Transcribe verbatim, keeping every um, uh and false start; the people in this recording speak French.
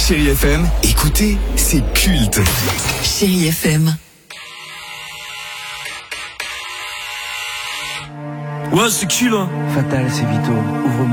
Chérie F M, écoutez, c'est culte. Chérie F M. Ouais, c'est qui là? Fatal, c'est Vito. Ouvre-moi.